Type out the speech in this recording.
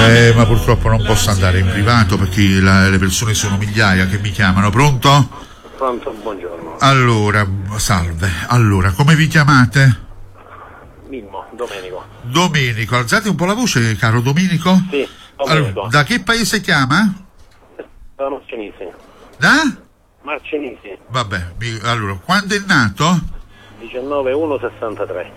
Ma purtroppo non posso andare in privato perché le persone sono migliaia che mi chiamano. Pronto? Pronto, buongiorno. Allora, salve. Allora, come vi chiamate? Mimmo, Domenico. Domenico, alzate un po' la voce, caro Domenico. Sì, Domenico. Allora, da che paese chiama? Da Marcenisi. Da? Marcenisi. Vabbè, allora, quando è nato? 19/1/63.